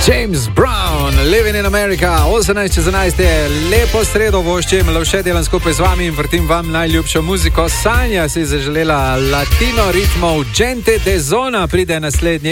James Brown, Living in America, 18:11 je lepo sredo voščim, lovše delam skupaj z vami in vrtim vam najljubšo muziko. Sanja si zaželela latino ritmov, Gente de Zona pride naslednji.